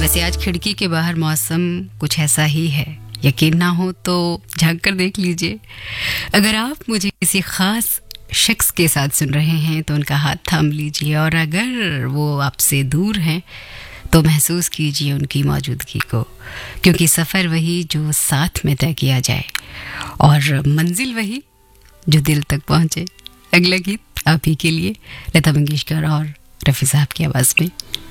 वैसे आज खिड़की के बाहर मौसम कुछ ऐसा ही है, यकीन ना हो तो झांक कर देख लीजिए। अगर आप मुझे किसी खास शख्स के साथ सुन रहे हैं तो उनका हाथ थाम लीजिए, और अगर वो आपसे दूर हैं तो महसूस कीजिए उनकी मौजूदगी को, क्योंकि सफ़र वही जो साथ में तय किया जाए और मंजिल वही जो दिल तक पहुँचे। अगला गीत आप ही के लिए, लता मंगेशकर और रफ़ी साहब की आवाज़ में।